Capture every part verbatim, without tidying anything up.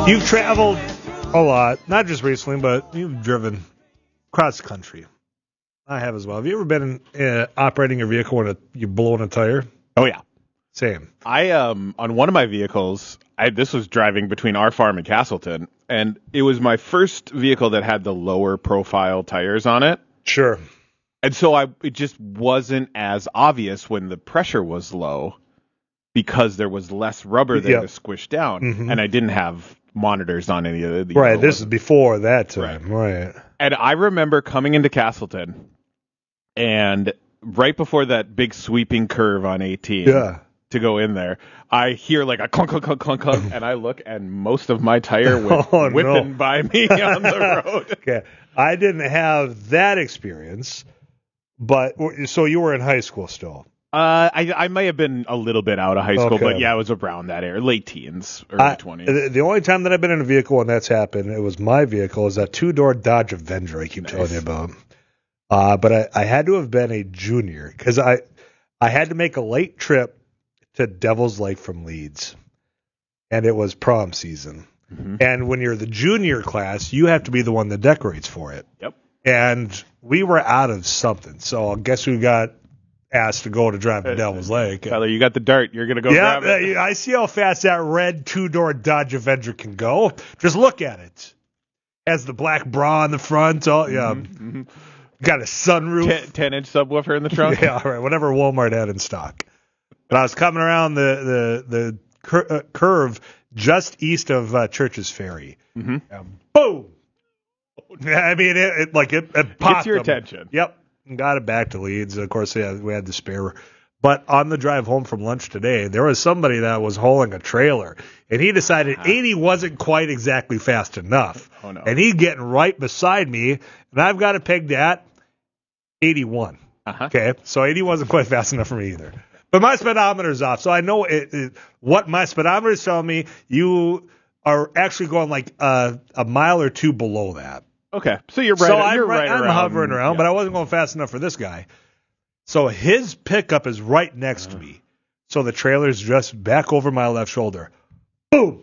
You've traveled a lot, not just recently, but you've driven cross the country. I have as well. Have you ever been uh, operating your vehicle when it, you're blowing a tire? Oh, yeah. Same. I, um, on one of my vehicles, I, this was driving between our farm and Castleton, and it was my first vehicle that had the lower profile tires on it. Sure. And so I, it just wasn't as obvious when the pressure was low because there was less rubber there Yep. to squish down, Mhm. and I didn't have monitors on any of the... Right, this is before that time. Right. Right. And I remember coming into Castleton, and right before that big sweeping curve on eighteen Yeah. to go in there, I hear like a clunk, clunk, clunk, clunk, clunk, and I look, and most of my tire went Oh, no. whipping by me on the road. Okay. I didn't have that experience, but so you were in high school still. Uh, I I may have been a little bit out of high school, Okay. but yeah, it was around that area, late teens, early I- twenties. the, the only time that I've been in a vehicle and that's happened, it was my vehicle, is that two-door Dodge Avenger I keep Nice. telling you about. Uh, but I, I had to have been a junior because I, I had to make a late trip to Devil's Lake from Leeds, and it was prom season. Mhm. And when you're the junior class, you have to be the one that decorates for it. Yep. And we were out of something, so I guess we got asked to go to drive to Devil's Lake. Tyler, you got the dart. You're gonna go Yeah, grab it. uh, I see how fast that red two-door Dodge Avenger can go. Just look at it. Has the black bra in the front. All, yeah, Mhm. got a sunroof. Ten, ten inch subwoofer in the trunk. Yeah, all right, whatever Walmart had in stock. But I was coming around the the the cur- uh, curve just east of uh, Church's Ferry. Mm-hmm. And boom! I mean, it, it like it, it popped Gets your them. attention. Yep, got it back to Leeds. Of course, yeah, we had the spare. But on the drive home from lunch today, there was somebody that was hauling a trailer, and he decided eighty wasn't quite exactly fast enough. Oh, no. And he's getting right beside me, and I've got it pegged at eighty-one. Uh-huh. Okay, so eighty wasn't quite fast enough for me either. But my speedometer's off, so I know it, it, what my speedometer is telling me. You are actually going like a, a mile or two below that. Okay, so you're right. so you're I'm, right, right I'm around, hovering around, yeah. but I wasn't going fast enough for this guy. So his pickup is right next to me. So the trailer's just back over my left shoulder. Boom!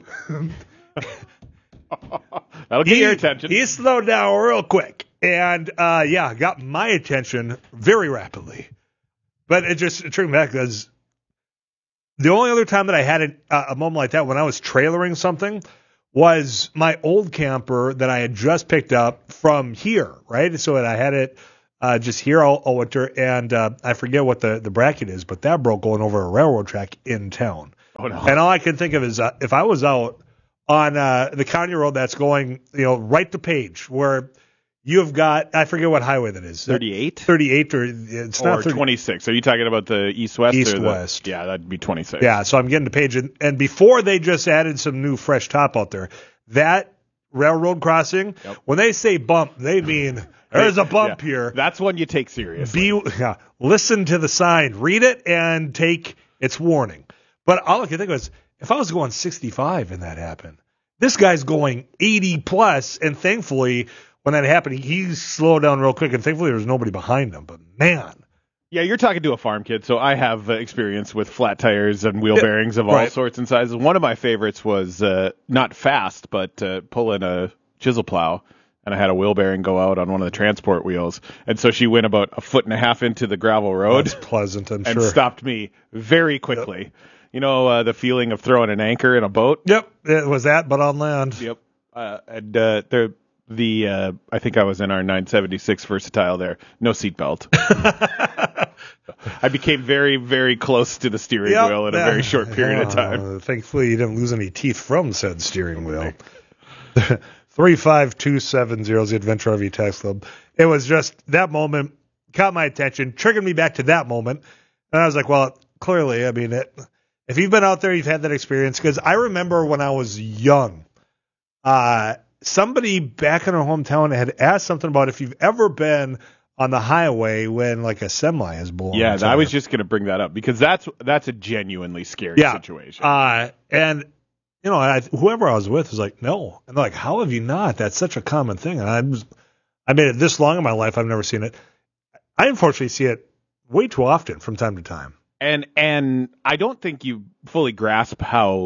That'll get your attention. He slowed down real quick. And, uh, yeah, got my attention very rapidly. But it just it took me back because the only other time that I had a, a moment like that when I was trailering something was my old camper that I had just picked up from here, right? So I had it uh, just here all, all winter, and uh, I forget what the, the bracket is, but that broke going over a railroad track in town. Oh, no. And all I can think of is uh, if I was out on uh, the county road that's going, you know, right to Page, where you've got, I forget what highway that is. thirty-eight? thirty-eight, or it's Or not thirty, twenty-six. Are you talking about the east-west? or the- East-west. Yeah, that'd be twenty-six. Yeah, so I'm getting to Page. And, and before they just added some new fresh top out there, that railroad crossing, Yep. when they say bump, they mean there's a bump Yeah. here. That's one you take seriously. Be, yeah, listen to the sign, read it, and take its warning. But all I can think of is, if I was going sixty-five and that happened, this guy's going eighty plus, and thankfully, when that happened, he slowed down real quick, and thankfully there was nobody behind him. But man, Yeah, you're talking to a farm kid, so I have uh, experience with flat tires and wheel Yeah, bearings of all right. sorts and sizes. One of my favorites was uh, not fast, but uh, pulling a chisel plow, and I had a wheel bearing go out on one of the transport wheels, and so she went about a foot and a half into the gravel road that's pleasant, I'm and sure. stopped me very quickly. You know uh, the feeling of throwing an anchor in a boat? Yep, it was that, but on land. Yep. Uh, and uh, the the uh, I think I was in our nine seventy-six Versatile there. No seatbelt. I became very, very close to the steering Yep, wheel in a yeah. very short period of time. Uh, thankfully, you didn't lose any teeth from said steering wheel. three five two seven zero is the Adventure R V Tax Club. It was just that moment caught my attention, triggered me back to that moment. And I was like, well, clearly, I mean, it, if you've been out there, you've had that experience. Because I remember when I was young, uh, somebody back in our hometown had asked something about if you've ever been on the highway when like a semi is blowing. Yeah, a I was tire. just going to bring that up because that's that's a genuinely scary Yeah. situation. Uh, and, you know, I, whoever I was with was like, no. And they're like, how have you not? That's such a common thing. And I was, I made it this long in my life. I've never seen it. I unfortunately see it way too often from time to time. And and I don't think you fully grasp how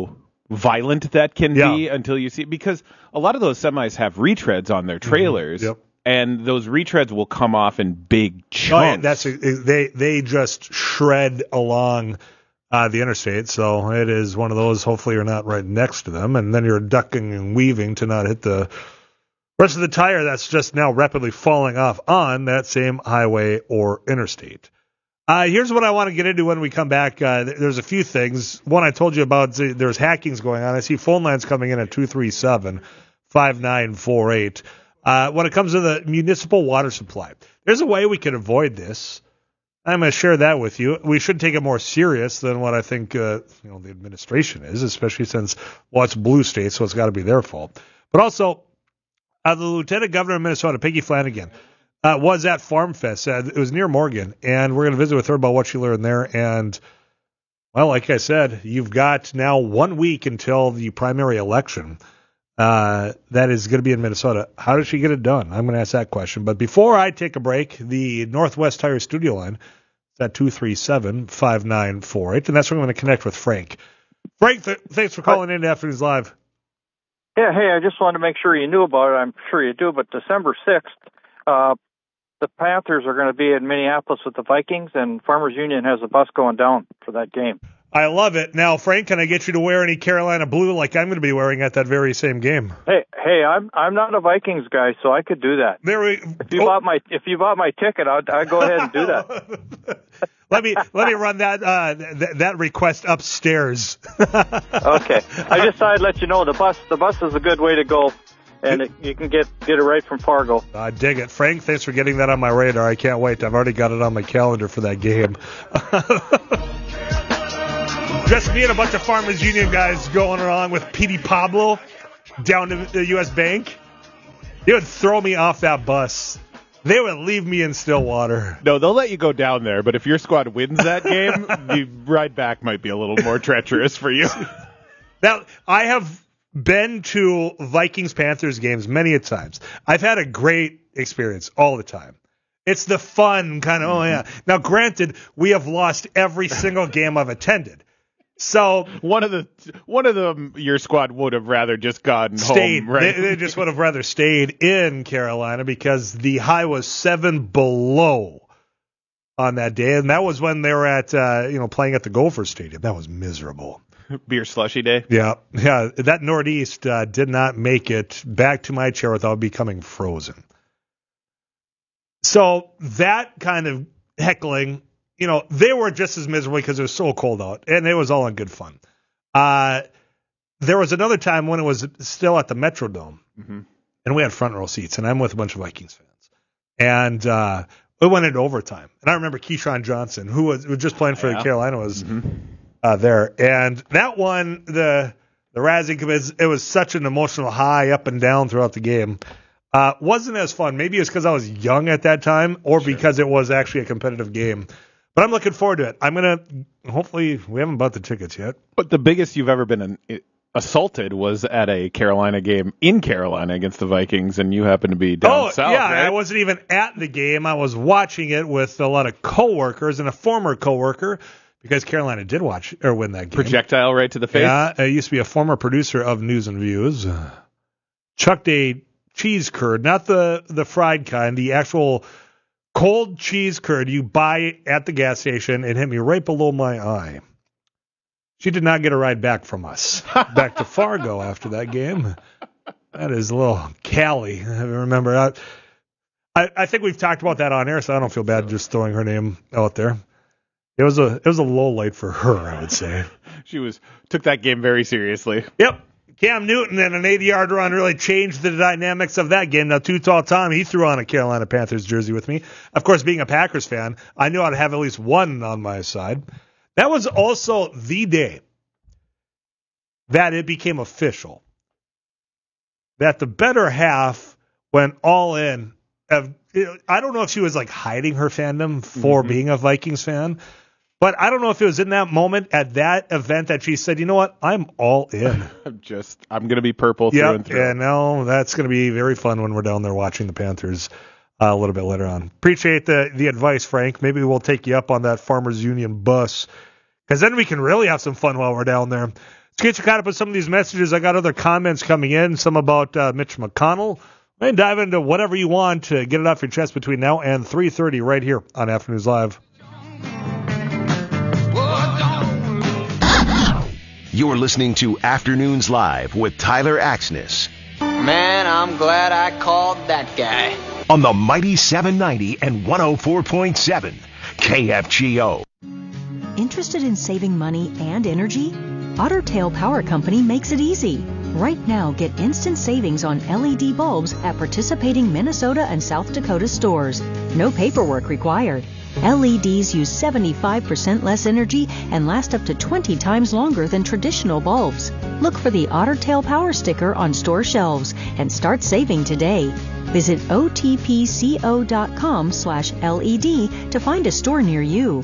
violent that can Yeah. be until you see, because a lot of those semis have retreads on their trailers. Mm-hmm. Yep. And those retreads will come off in big chunks. Oh, yeah, that's a, they they just shred along uh, the interstate, so it is one of those. Hopefully, you're not right next to them, and then you're ducking and weaving to not hit the rest of the tire that's just now rapidly falling off on that same highway or interstate. Uh, here's what I want to get into when we come back. Uh, there's a few things. One I told you about. There's hackings going on. I see phone lines coming in at two three seven, five nine four eight. Uh, when it comes to the municipal water supply, there's a way we can avoid this. I'm going to share that with you. We should take it more serious than what I think uh, you know the administration is, especially since, well, it's blue state, so it's got to be their fault. But also, uh, the Lieutenant Governor of Minnesota, Peggy Flanagan, uh, was at Farm Fest. Uh, it was near Morgan, and we're going to visit with her about what she learned there. And, well, like I said, you've got now one week until the primary election. Uh, that is going to be in Minnesota. How does she get it done? I'm going to ask that question. But before I take a break, the Northwest Tire studio line is at two three seven, five nine four eight, and that's where I'm going to connect with Frank. Frank, th- thanks for calling in to Afternoons Live. Yeah, hey, I just wanted to make sure you knew about it. I'm sure you do, but December sixth, uh, the Panthers are going to be in Minneapolis with the Vikings, and Farmers Union has a bus going down for that game. I love it. Now, Frank, can I get you to wear any Carolina blue like I'm going to be wearing at that very same game? Hey, hey, I'm I'm not a Vikings guy, so I could do that. There we. If you oh. bought my if you bought my ticket, I'd, I'd go ahead and do that. let me let me run that uh, th- that request upstairs. Okay, I just thought I'd let you know the bus the bus is a good way to go, and it, you can get get it right from Fargo. I dig it, Frank. Thanks for getting that on my radar. I can't wait. I've already got it on my calendar for that game. Just me and a bunch of Farmers Union guys going along with Petey Pablo down to the U S Bank. They would throw me off that bus. They would leave me in Stillwater. No, they'll let you go down there, but if your squad wins that game, the ride back might be a little more treacherous for you. Now, I have been to Vikings-Panthers games many a times. I've had a great experience all the time. It's the fun kind of, oh, yeah. Now, granted, we have lost every single game I've attended. So one of the one of them, your squad would have rather just gotten stayed. home, right? They, they just would have rather stayed in Carolina because the high was seven below on that day, and that was when they were at uh, you know playing at the Gopher Stadium. That was miserable. Beer slushy day. Yeah, yeah. That Northeast uh, did not make it back to my chair without becoming frozen. So that kind of heckling. You know, they were just as miserable because it was so cold out, and it was all in good fun. Uh, there was another time when it was still at the Metrodome, mm-hmm. and we had front row seats, and I'm with a bunch of Vikings fans. And uh, we went into overtime. And I remember Keyshawn Johnson, who was, who was just playing for yeah. the Carolina, was mm-hmm. uh, there. And that one, the the Razzie, it was, it was such an emotional high up and down throughout the game. Uh, wasn't as fun. Maybe it's because I was young at that time or sure. because it was actually a competitive game. But I'm looking forward to it. I'm going to, hopefully, we haven't bought the tickets yet. But the biggest you've ever been an, assaulted was at a Carolina game in Carolina against the Vikings, and you happened to be down oh, south, yeah, right? I wasn't even at the game. I was watching it with a lot of coworkers and a former coworker because Carolina did watch or win that game. Projectile right to the face? Yeah, I used to be a former producer of News and Views. Chucked a cheese curd, not the, the fried kind, the actual cold cheese curd you buy at the gas station, and hit me right below my eye. She did not get a ride back from us. Back to Fargo after that game. That is a little Callie. I remember. I, I, I think we've talked about that on air, so I don't feel bad just throwing her name out there. It was a it was a low light for her, I would say. She was took that game very seriously. Yep. Cam Newton and an eighty-yard run really changed the dynamics of that game. Now, Too Tall Tom, he threw on a Carolina Panthers jersey with me. Of course, being a Packers fan, I knew I'd have at least one on my side. That was also the day that it became official that the better half went all in. Of, I don't know if she was like hiding her fandom for mm-hmm. being a Vikings fan, but I don't know if it was in that moment at that event that she said, you know what, I'm all in. I'm just, I'm going to be purple through yep, and through. Yeah, no, that's going to be very fun when we're down there watching the Panthers uh, a little bit later on. Appreciate the, the advice, Frank. Maybe we'll take you up on that Farmers Union bus because then we can really have some fun while we're down there. Let's get you caught up with some of these messages. I got other comments coming in, some about uh, Mitch McConnell. And dive into whatever you want to get it off your chest between now and three thirty right here on Afternoons Live. You're listening to Afternoons Live with Tyler Axness. Man, I'm glad I called that guy. On the Mighty seven ninety and one oh four point seven K F G O. Interested in saving money and energy? Otter Tail Power Company makes it easy. Right now, get instant savings on L E D bulbs at participating Minnesota and South Dakota stores. No paperwork required. L E Ds use seventy-five percent less energy and last up to twenty times longer than traditional bulbs. Look for the Otter Tail Power sticker on store shelves and start saving today. Visit otpco.com slash LED to find a store near you.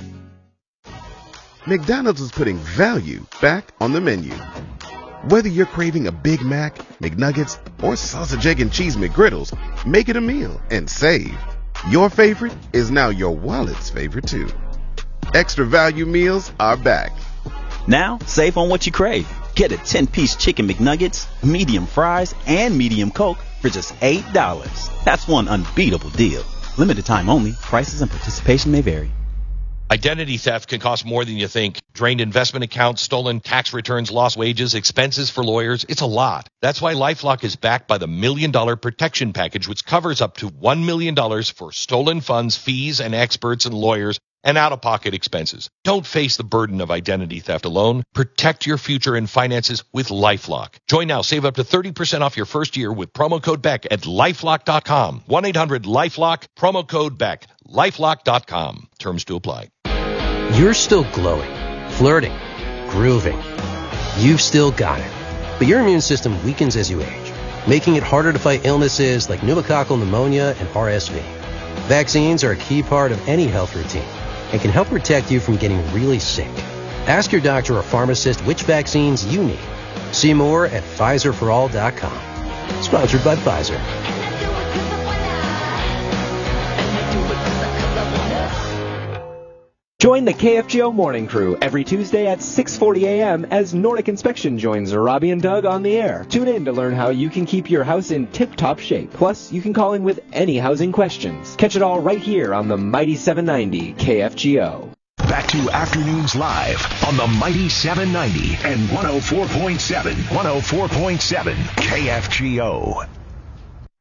McDonald's is putting value back on the menu. Whether you're craving a Big Mac, McNuggets, or sausage, egg, and cheese McGriddles, make it a meal and save. Your favorite is now your wallet's favorite too. Extra value meals are back. Now, save on what you crave. Get a ten-piece chicken McNuggets, medium fries, and medium Coke for just eight dollars. That's one unbeatable deal. Limited time only. Prices and participation may vary. Identity theft can cost more than you think. Drained investment accounts, stolen tax returns, lost wages, expenses for lawyers. It's a lot. That's why LifeLock is backed by the Million Dollar Protection Package, which covers up to one million dollars for stolen funds, fees, and experts and lawyers, and out-of-pocket expenses. Don't face the burden of identity theft alone. Protect your future and finances with LifeLock. Join now. Save up to thirty percent off your first year with promo code Beck at lifelock dot com. one eight hundred LifeLock, promo code Beck. lifelock dot com. Terms to apply. You're still glowing, flirting, grooving. You've still got it. But your immune system weakens as you age, making it harder to fight illnesses like pneumococcal pneumonia and R S V. Vaccines are a key part of any health routine and can help protect you from getting really sick. Ask your doctor or pharmacist which vaccines you need. See more at Pfizer for all dot com. Sponsored by Pfizer. Join the K F G O Morning Crew every Tuesday at six forty a.m. as Nordic Inspection joins Robbie and Doug on the air. Tune in to learn how you can keep your house in tip-top shape. Plus, you can call in with any housing questions. Catch it all right here on the Mighty seven ninety K F G O. Back to Afternoons Live on the Mighty seven ninety and one oh four point seven, one oh four point seven K F G O.